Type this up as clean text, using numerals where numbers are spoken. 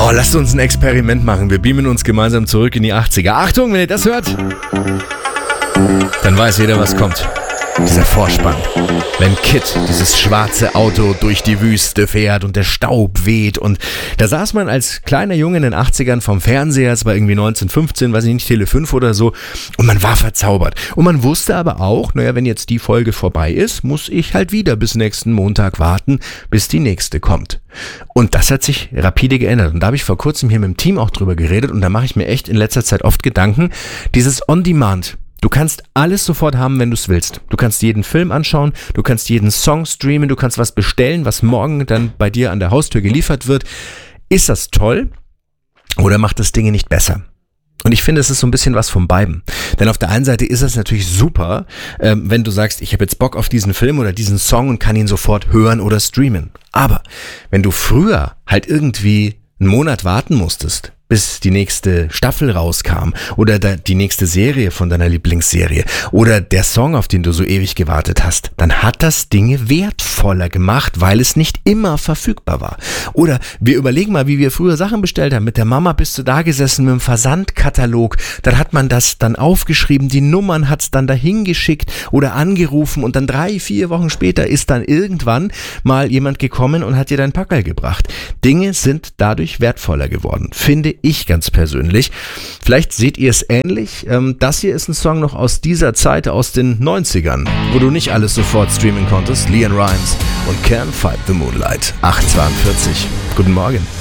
Oh, lasst uns ein Experiment machen. Wir beamen uns gemeinsam zurück in die 80er. Achtung, wenn ihr das hört, dann weiß jeder, was kommt. Dieser Vorspann. Wenn Kid, dieses schwarze Auto, durch die Wüste fährt und der Staub weht. Und da saß man als kleiner Junge in den 80ern vom Fernseher, es war irgendwie 1915, weiß ich nicht, Tele 5 oder so. Und man war verzaubert. Und man wusste aber auch, naja, wenn jetzt die Folge vorbei ist, muss ich halt wieder bis nächsten Montag warten, bis die nächste kommt. Und das hat sich rapide geändert. Und da habe ich vor kurzem hier mit dem Team auch drüber geredet. Und da mache ich mir echt in letzter Zeit oft Gedanken. Dieses On-Demand. Du kannst alles sofort haben, wenn du es willst. Du kannst jeden Film anschauen, du kannst jeden Song streamen, du kannst was bestellen, was morgen dann bei dir an der Haustür geliefert wird. Ist das toll oder macht das Dinge nicht besser? Und ich finde, es ist so ein bisschen was von beiden. Denn auf der einen Seite ist es natürlich super, wenn du sagst, ich habe jetzt Bock auf diesen Film oder diesen Song und kann ihn sofort hören oder streamen. Aber wenn du früher halt irgendwie einen Monat warten musstest, bis die nächste Staffel rauskam oder die nächste Serie von deiner Lieblingsserie oder der Song, auf den du so ewig gewartet hast, dann hat das Dinge wertvoller gemacht, weil es nicht immer verfügbar war. Oder wir überlegen mal, wie wir früher Sachen bestellt haben. Mit der Mama bist du da gesessen mit dem Versandkatalog, dann hat man das dann aufgeschrieben, die Nummern hat's dann dahin geschickt oder angerufen und dann 3-4 Wochen später ist dann irgendwann mal jemand gekommen und hat dir dein Packerl gebracht. Dinge sind dadurch wertvoller geworden, finde ich ganz persönlich. Vielleicht seht ihr es ähnlich. Das hier ist ein Song noch aus dieser Zeit, aus den 90ern, wo du nicht alles sofort streamen konntest. LeAnn Rimes und Can't Fight the Moonlight. 8:42. Guten Morgen.